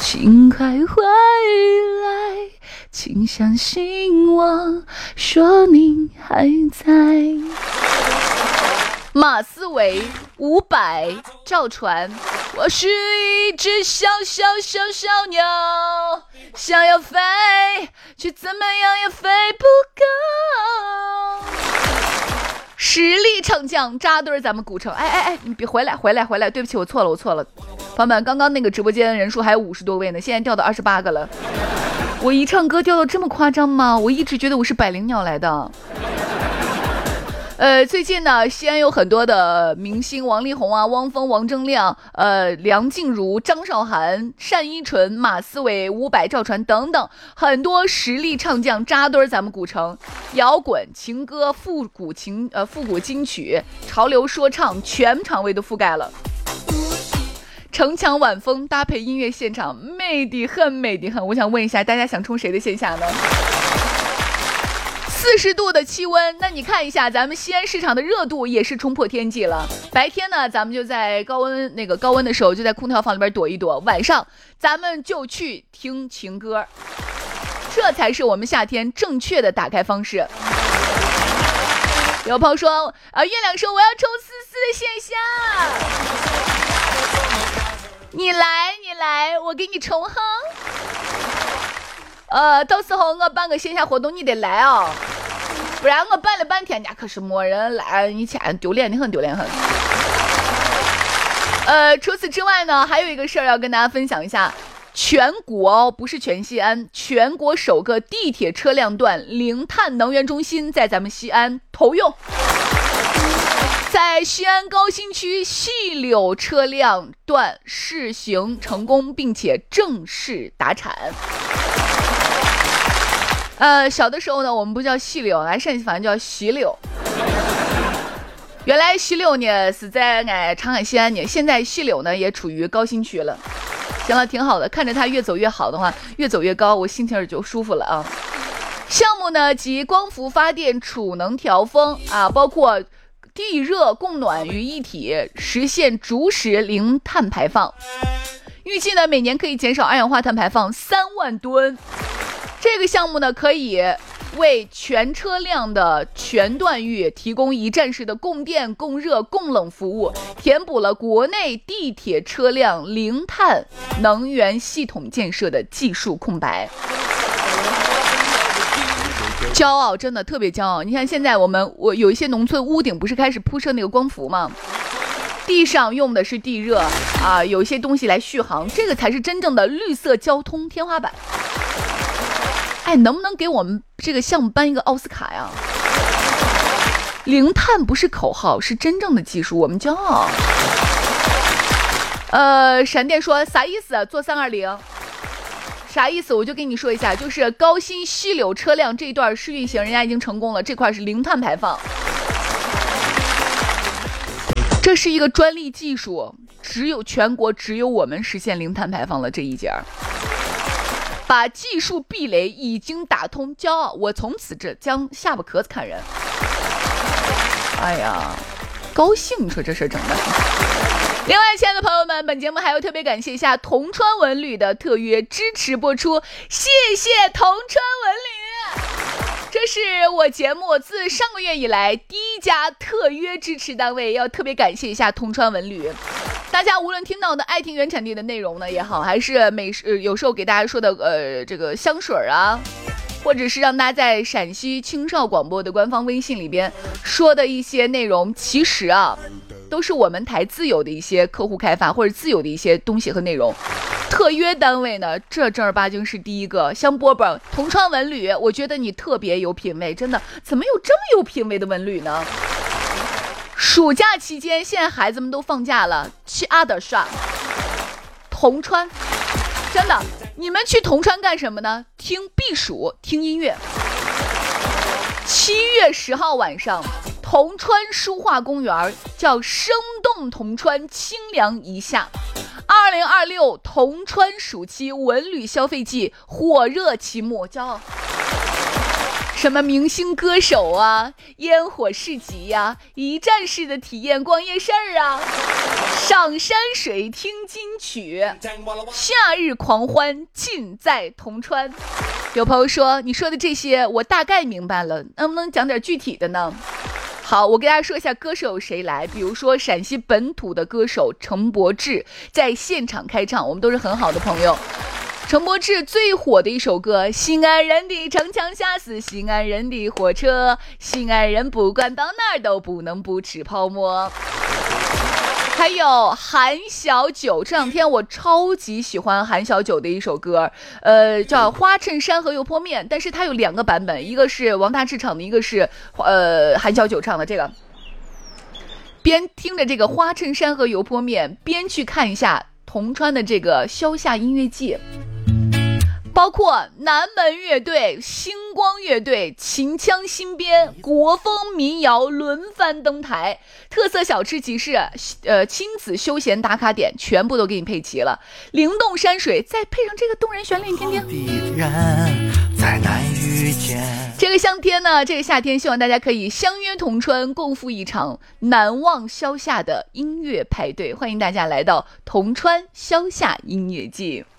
请快回来，请相信我，说你还在。马思唯、伍佰、赵传，我是一只小小小小鸟，想要飞，却怎么样也飞不高。实力唱将扎堆咱们古城，你别回来，对不起，我错了。朋友们，刚刚那个直播间人数还有50多位呢，现在掉到28个了。我一唱歌掉到这么夸张吗？我一直觉得我是百灵鸟来的。最近呢，西安有很多的明星，王力宏啊、汪峰、王铮亮、梁静茹、张韶涵、单依纯、马思唯、伍佰、赵传等等，很多实力唱将扎堆咱们古城，摇滚、情歌、复古金曲、潮流说唱，全场位都覆盖了。城墙晚风搭配音乐现场，美的很。我想问一下，大家想冲谁的线下呢？40度的气温，那你看一下咱们西安市场的热度也是冲破天际了。白天呢，咱们就在高温的时候就在空调房里边躲一躲，晚上咱们就去听情歌，这才是我们夏天正确的打开方式。有朋友说月亮说我要冲思思的线下，你来，我给你冲哼。到时候我办个线下活动，你得来哦，不然我办了半天，可是没人来，你钱丢脸的很。除此之外呢，还有一个事儿要跟大家分享一下，全国不是全西安，全国首个地铁车辆段零碳能源中心在咱们西安投用。在西安高新区细柳车辆段试行成功，并且正式达产。小的时候呢，我们不叫细柳，来陕西反正叫西柳。原来西柳呢是在长安西安呢，现在西柳呢也处于高新区了。行了，挺好的，看着它越走越好的话，越走越高，我心情就舒服了啊。项目呢集光伏发电、储能调风啊，包括地热供暖于一体，实现逐时零碳排放。预计呢每年可以减少二氧化碳排放3万吨。这个项目呢可以为全车辆的全段域提供一站式的供电、供热、供冷服务，填补了国内地铁车辆零碳能源系统建设的技术空白。骄傲，真的特别骄傲。你看现在我有一些农村屋顶不是开始铺设那个光伏吗？地上用的是地热啊，有一些东西来续航，这个才是真正的绿色交通天花板。能不能给我们这个项目颁一个奥斯卡呀？零碳不是口号，是真正的技术，我们骄傲。闪电说啥意思？做320啥意思？我就跟你说一下，就是高新细柳车辆这一段试运行，人家已经成功了，这块是零碳排放。这是一个专利技术，全国只有我们实现零碳排放了这一节。把技术壁垒已经打通，骄傲，我从此将下巴壳子看人。哎呀，高兴，你说这事整的。另外，亲爱的朋友们，本节目还要特别感谢一下同川文旅的特约支持播出，谢谢同川文旅。这是我节目自上个月以来第一家特约支持单位，要特别感谢一下同川文旅。大家无论听到的爱听原产地的内容呢也好，还是有时候给大家说的这个香水啊，或者是让大家在陕西青少广播的官方微信里边说的一些内容，其实啊都是我们台自有的一些客户开发或者自有的一些东西和内容。特约单位呢，这正儿八经是第一个。香饽饽同川文旅，我觉得你特别有品位，真的，怎么有这么有品位的文旅呢？暑假期间，现在孩子们都放假了，去阿德耍同川，真的，你们去同川干什么呢？听避暑，听音乐。7月10号晚上，同川书画公园叫生动同川，清凉一夏。2026同川暑期文旅消费季火热启幕，骄傲。 什么明星歌手啊，烟火市集呀，一站式的体验逛夜市啊，上山水听金曲，夏日狂欢尽在铜川。有朋友说，你说的这些我大概明白了，能不能讲点具体的呢？好，我给大家说一下歌手有谁来，比如说陕西本土的歌手程柏志在现场开唱，我们都是很好的朋友。程柏志最火的一首歌，西安人的城墙下是西安人的火车，西安人不管到哪儿都不能不吃泡馍。还有韩小九，这两天我超级喜欢韩小九的一首歌，叫花衬衫和油泼面，但是它有2个版本，一个是王大治唱的，一个是韩小九唱的。这个边听着这个花衬衫和油泼面，边去看一下铜川的这个消夏音乐季，包括南门乐队、星光乐队、秦腔新编、国风民谣轮番登台，特色小吃集市、亲子休闲打卡点全部都给你配齐了，灵动山水再配上这个动人旋律，你听听。这个夏天呢，这个夏天希望大家可以相约铜川，共赴一场难忘消夏的音乐派对，欢迎大家来到铜川消夏音乐季。